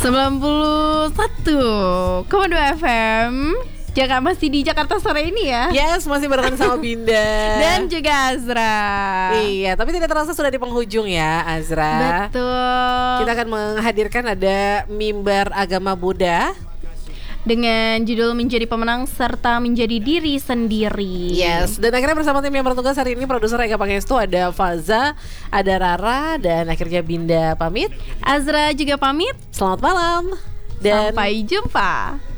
91,2 FM. Jakarta, masih di Jakarta sore ini ya. Yes, masih barengan sama Binda dan juga Azra. Iya, tapi tidak terasa sudah di penghujung ya, Azra. Betul. Kita akan menghadirkan ada mimbar agama Buddha dengan judul Menjadi Pemenang serta Menjadi Diri Sendiri. Yes, dan akhirnya bersama tim yang bertugas hari ini, produser Ega Pangestu, ada Faza, ada Rara, dan akhirnya Binda pamit. Azra juga pamit. Selamat malam dan sampai jumpa.